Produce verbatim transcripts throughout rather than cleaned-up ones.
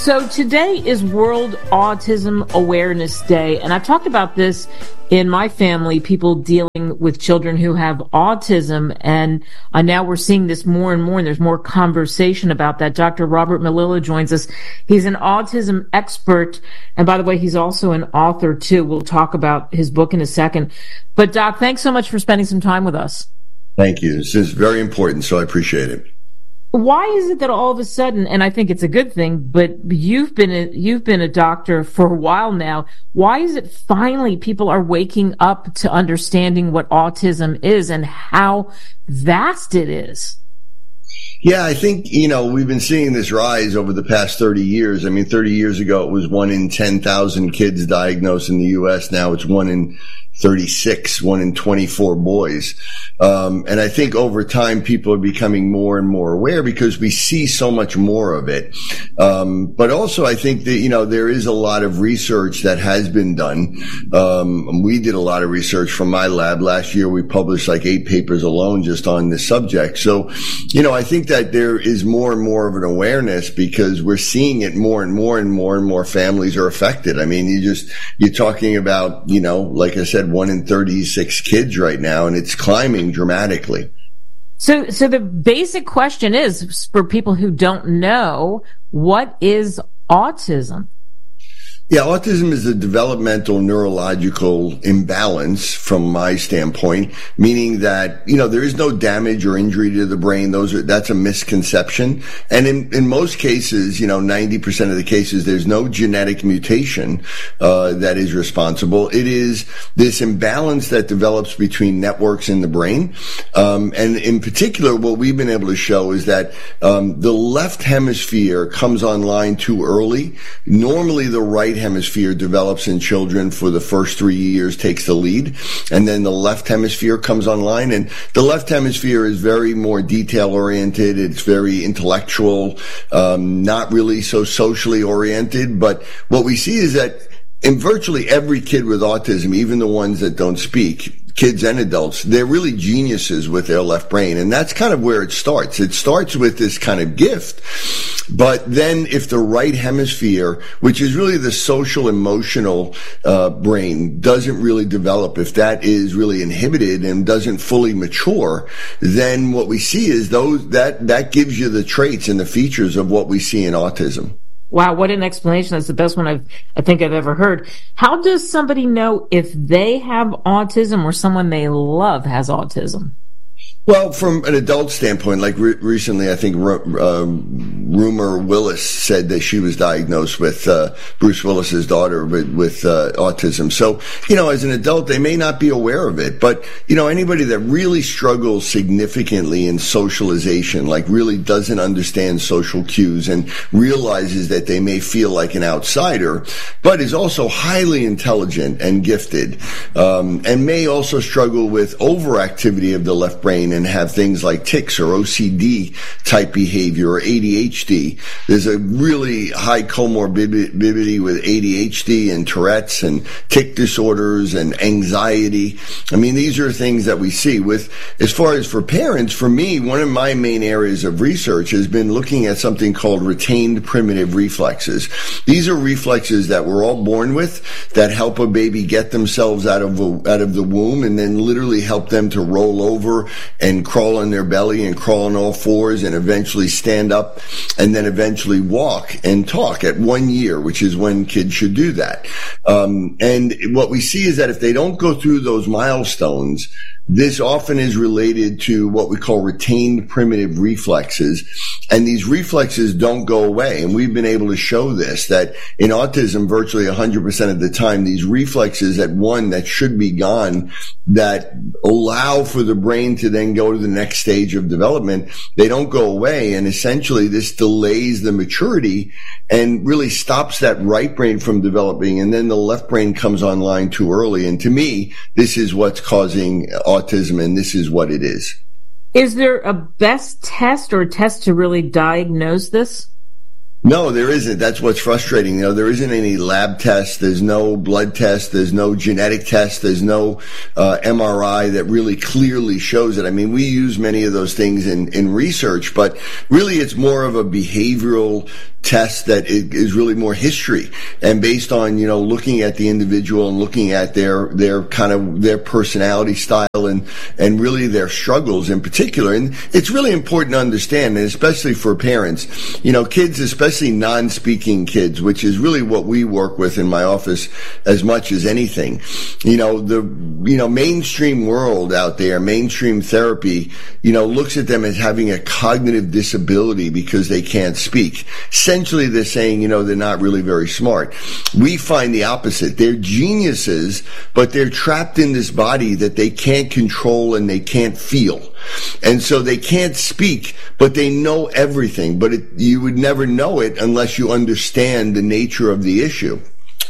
So today is World Autism Awareness Day, and I've talked about this in my family, people dealing with children who have autism, and uh, now we're seeing this more and more, and there's more conversation about that. Doctor Robert Melillo joins us. He's an autism expert, and by the way, he's also an author, too. We'll talk about his book in a second. But, Doc, thanks so much for spending some time with us. Thank you. This is very important, so I appreciate it. Why is it that all of a sudden, and I think it's a good thing, but you've been a, you've been a doctor for a while now, why is it finally people are waking up to understanding what autism is and how vast it is? Yeah, I think, you know, we've been seeing this rise over the past thirty years. I mean, thirty years ago, it was one in ten thousand kids diagnosed in the U S. Now it's one in thirty-six, one in twenty-four boys. Um, and I think over time, people are becoming more and more aware because we see so much more of it. Um, but also I think that, you know, there is a lot of research that has been done. Um, we did a lot of research from my lab. Last year, we published like eight papers alone just on this subject. So, you know, I think that there is more and more of an awareness because we're seeing it more and more and more and more families are affected. I mean, you just, you're talking about, you know, like I said, one in thirty-six kids right now, and it's climbing dramatically. So, so the basic question is, for people who don't know, what is autism? Yeah, autism is a developmental neurological imbalance from my standpoint, meaning that, you know, there is no damage or injury to the brain. Those are, that's a misconception. And in, in most cases, you know, ninety percent of the cases, there's no genetic mutation, uh, that is responsible. It is this imbalance that develops between networks in the brain. Um, and in particular, what we've been able to show is that, um, the left hemisphere comes online too early. Normally the right hemisphere develops in children for the first three years, takes the lead, and then the left hemisphere comes online. And the left hemisphere is very more detail oriented. It's very intellectual, um, not really so socially oriented. But what we see is that in virtually every kid with autism, even the ones that don't speak, kids and adults, they're really geniuses with their left brain. And that's kind of where it starts. It starts with this kind of gift. But then if the right hemisphere, which is really the social emotional uh, brain, doesn't really develop, if that is really inhibited and doesn't fully mature, then what we see is those that that gives you the traits and the features of what we see in autism. Wow, what an explanation. That's the best one I've, I think I've ever heard. How does somebody know if they have autism or someone they love has autism? Well, from an adult standpoint, like re- recently, I think uh, Rumor Willis said that she was diagnosed with uh, Bruce Willis's daughter with, with uh, autism. So, you know, as an adult, they may not be aware of it. But, you know, anybody that really struggles significantly in socialization, like really doesn't understand social cues and realizes that they may feel like an outsider, but is also highly intelligent and gifted, um, and may also struggle with overactivity of the left brain and have things like tics or O C D type behavior or A D H D. There's a really high comorbidity with A D H D and Tourette's and tic disorders and anxiety. I mean, these are things that we see with, as far as for parents, for me, one of my main areas of research has been looking at something called retained primitive reflexes. These are reflexes that we're all born with that help a baby get themselves out of, out of the womb and then literally help them to roll over and crawl on their belly and crawl on all fours and eventually stand up and then eventually walk and talk at one year, which is when kids should do that. Um, and what we see is that if they don't go through those milestones, this often is related to what we call retained primitive reflexes. And these reflexes don't go away. And we've been able to show this, that in autism, virtually one hundred percent of the time, these reflexes at one that should be gone, that allow for the brain to then go to the next stage of development, they don't go away. And essentially this delays the maturity and really stops that right brain from developing. And then the left brain comes online too early. And to me, this is what's causing autism, and this is what it is. Is there a best test or a test to really diagnose this? No, there isn't. That's what's frustrating. You know, there isn't any lab test. There's no blood test. There's no genetic test. There's no uh, M R I that really clearly shows it. I mean, we use many of those things in, in research, but really it's more of a behavioral test that is really more history and based on, you know, looking at the individual and looking at their, their kind of, their personality style and, and really their struggles in particular. And it's really important to understand, and especially for parents, you know, kids, especially non-speaking kids, which is really what we work with in my office as much as anything. You know, the, you know, mainstream world out there, mainstream therapy, you know, looks at them as having a cognitive disability because they can't speak. Essentially, they're saying, you know, they're not really very smart. We find the opposite. They're geniuses, but they're trapped in this body that they can't control and they can't feel. And so they can't speak, but they know everything. But it, you would never know it unless you understand the nature of the issue.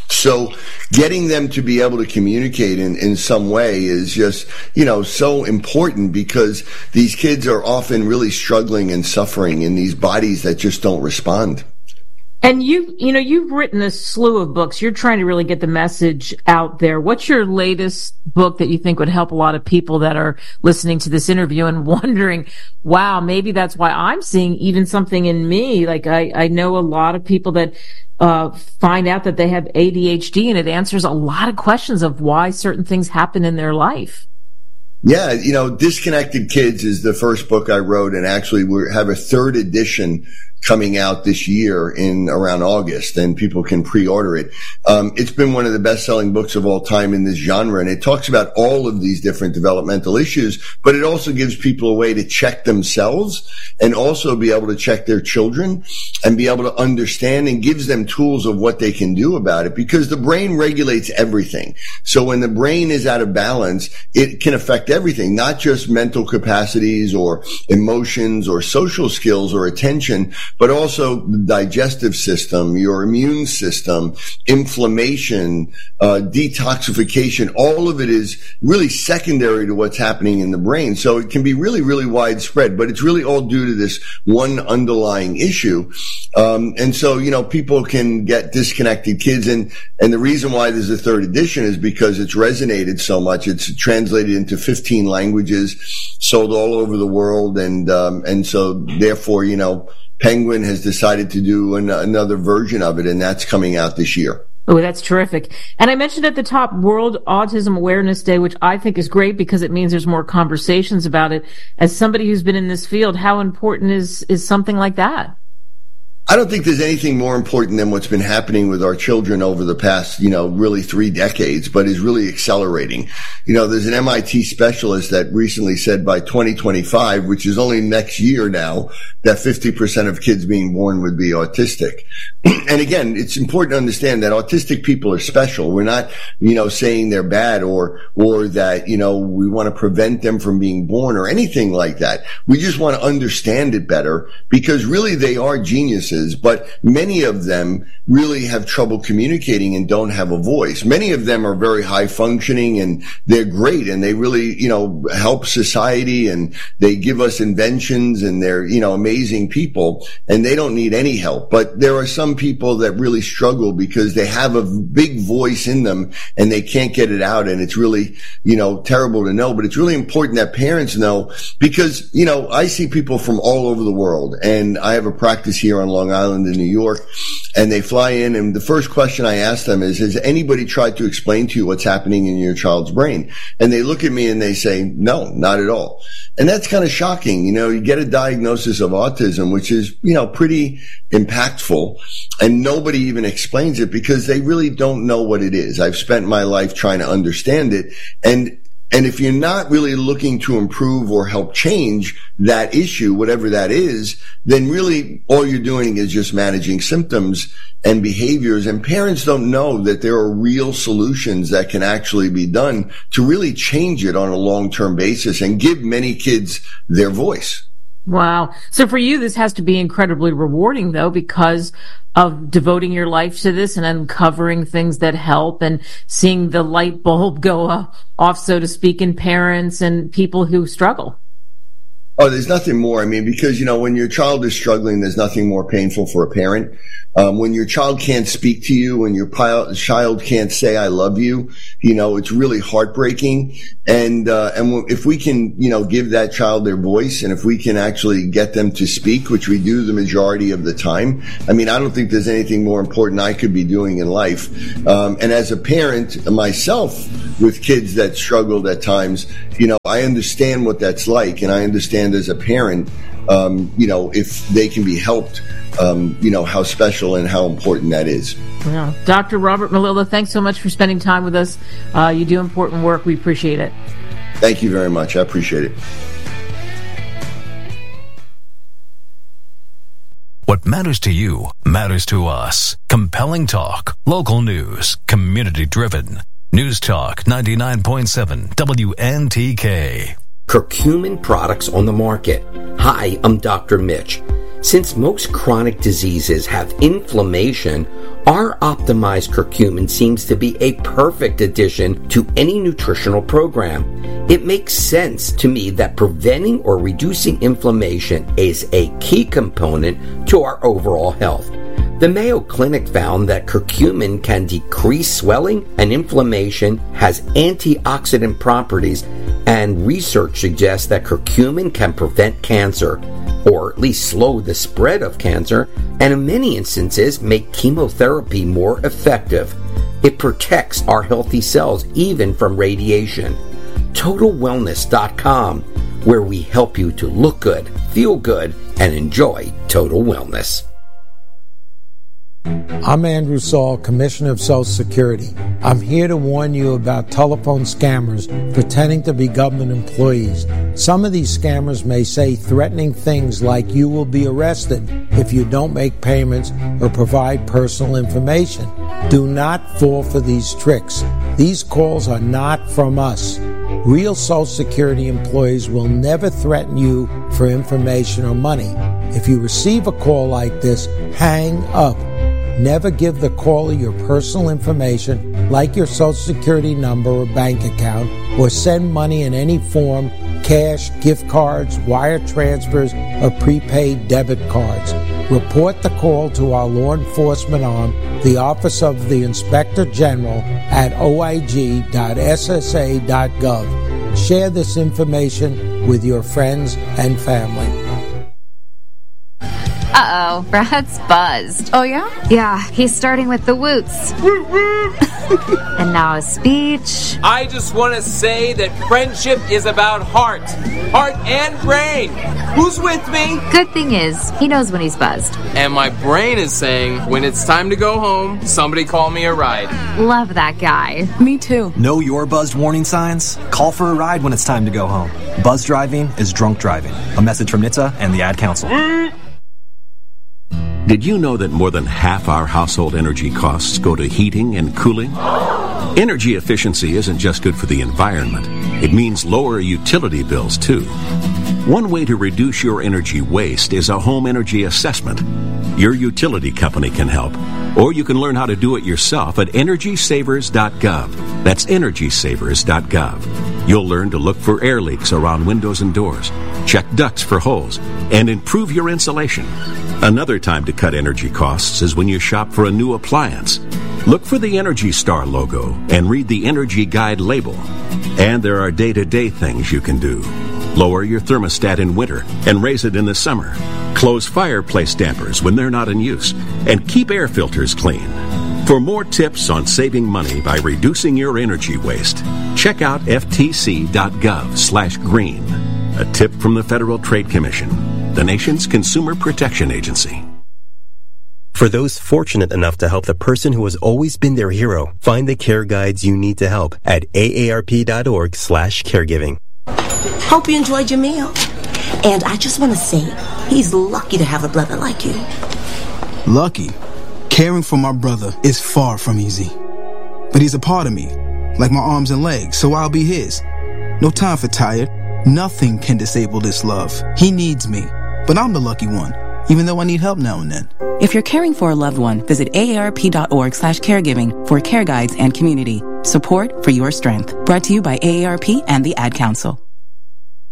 So getting them to be able to communicate in, in some way is just, you know, so important because these kids are often really struggling and suffering in these bodies that just don't respond. And you, you know, you've written a slew of books. You're trying to really get the message out there. What's your latest book that you think would help a lot of people that are listening to this interview and wondering, wow, maybe that's why I'm seeing even something in me? Like I, I know a lot of people that uh find out that they have A D H D, and it answers a lot of questions of why certain things happen in their life. Yeah, you know, Disconnected Kids is the first book I wrote, and actually we have a third edition coming out this year in around August, and people can pre-order it. Um, it's been one of the best-selling books of all time in this genre, and it talks about all of these different developmental issues, but it also gives people a way to check themselves and also be able to check their children and be able to understand, and gives them tools of what they can do about it, because the brain regulates everything. So when the brain is out of balance, it can affect everything, not just mental capacities or emotions or social skills or attention, but also the digestive system, your immune system, inflammation, uh, detoxification. All of it is really secondary to what's happening in the brain. So it can be really, really widespread, but it's really all due to this one underlying issue. Um, and so, you know, people can get Disconnected Kids. And, and the reason why there's a third edition is because it's resonated so much. It's translated into fifteen languages, sold all over the world. And, um, and so therefore, you know, Penguin has decided to do an, another version of it, and that's coming out this year. Oh, that's terrific. And I mentioned at the top World Autism Awareness Day, which I think is great because it means there's more conversations about it. As somebody who's been in this field, how important is, is something like that? I don't think there's anything more important than what's been happening with our children over the past, you know, really three decades, but is really accelerating. You know, there's an M I T specialist that recently said by twenty twenty-five, which is only next year now, that fifty percent of kids being born would be autistic. And again, it's important to understand that autistic people are special. We're not, you know, saying they're bad or, or that, you know, we want to prevent them from being born or anything like that. We just want to understand it better because really they are geniuses, but many of them really have trouble communicating and don't have a voice. Many of them are very high functioning and they're great and they really, you know, help society and they give us inventions and they're, you know, amazing people and they don't need any help. But there are some people that really struggle because they have a big voice in them and they can't get it out. And it's really, you know, terrible to know, but it's really important that parents know because, you know, I see people from all over the world and I have a practice here on Long Island in New York and they fly in and the first question I ask them is, has anybody tried to explain to you what's happening in your child's brain? And they look at me and they say, no, not at all. And that's kind of shocking. You know, you get a diagnosis of autism, which is, you know, pretty impactful and nobody even explains it because they really don't know what it is. I've spent my life trying to understand it. And And if you're not really looking to improve or help change that issue, whatever that is, then really all you're doing is just managing symptoms and behaviors. And parents don't know that there are real solutions that can actually be done to really change it on a long-term basis and give many kids their voice. Wow. So for you, this has to be incredibly rewarding, though, because of devoting your life to this and uncovering things that help and seeing the light bulb go off, so to speak, in parents and people who struggle. Oh, there's nothing more. I mean, because, you know, when your child is struggling, there's nothing more painful for a parent. Um, when your child can't speak to you, when your pi- child can't say, I love you, you know, it's really heartbreaking. And, uh, and w- if we can, you know, give that child their voice, and if we can actually get them to speak, which we do the majority of the time, I mean, I don't think there's anything more important I could be doing in life. Um, and as a parent myself with kids that struggled at times, you know, I understand what that's like, and I understand as a parent, um, you know, if they can be helped, um, you know, how special and how important that is. Yeah. Doctor Robert Melilla, thanks so much for spending time with us. Uh, you do important work. We appreciate it. Thank you very much. I appreciate it. What matters to you matters to us. Compelling talk, local news, community driven. News Talk ninety-nine point seven W N T K. Curcumin products on the market. Hi, I'm Doctor Mitch. Since most chronic diseases have inflammation, our optimized curcumin seems to be a perfect addition to any nutritional program. It makes sense to me that preventing or reducing inflammation is a key component to our overall health. The Mayo Clinic found that curcumin can decrease swelling and inflammation, has antioxidant properties, and research suggests that curcumin can prevent cancer, or at least slow the spread of cancer, and in many instances make chemotherapy more effective. It protects our healthy cells even from radiation. Total Wellness dot com, where we help you to look good, feel good, and enjoy total wellness. I'm Andrew Saul, Commissioner of Social Security. I'm here to warn you about telephone scammers pretending to be government employees. Some of these scammers may say threatening things like you will be arrested if you don't make payments or provide personal information. Do not fall for these tricks. These calls are not from us. Real Social Security employees will never threaten you for information or money. If you receive a call like this, hang up. Never give the caller your personal information, like your Social Security number or bank account, or send money in any form, cash, gift cards, wire transfers, or prepaid debit cards. Report the call to our law enforcement arm, the Office of the Inspector General, at o i g dot s s a dot gov. Share this information with your friends and family. Uh-oh, Brad's buzzed. Oh, yeah? Yeah, he's starting with the woots. And now a speech. I just want to say that friendship is about heart. Heart and brain. Who's with me? Good thing is, he knows when he's buzzed. And my brain is saying, when it's time to go home, somebody call me a ride. Love that guy. Me too. Know your buzzed warning signs? Call for a ride when it's time to go home. Buzz driving is drunk driving. A message from N H T S A and the Ad Council. Did you know that more than half our household energy costs go to heating and cooling? Energy efficiency isn't just good for the environment. It means lower utility bills, too. One way to reduce your energy waste is a home energy assessment. Your utility company can help, or you can learn how to do it yourself at energy savers dot gov. That's energy savers dot gov. You'll learn to look for air leaks around windows and doors, check ducts for holes, and improve your insulation. Another time to cut energy costs is when you shop for a new appliance. Look for the Energy Star logo and read the Energy Guide label. And there are day-to-day things you can do. Lower your thermostat in winter and raise it in the summer. Close fireplace dampers when they're not in use. And keep air filters clean. For more tips on saving money by reducing your energy waste, check out f t c dot gov slash green. A tip from the Federal Trade Commission, the nation's consumer protection agency. For those fortunate enough to help the person who has always been their hero, find the care guides you need to help at a a r p dot org slash caregiving. Hope you enjoyed your meal. And I just want to say, he's lucky to have a brother like you. Lucky? Caring for my brother is far from easy. But he's a part of me, like my arms and legs, so I'll be his. No time for tired. Nothing can disable this love. He needs me, but I'm the lucky one, even though I need help now and then. If you're caring for a loved one, visit a a r p dot org slash caregiving for care guides and community. Support for your strength. Brought to you by A A R P and the Ad Council.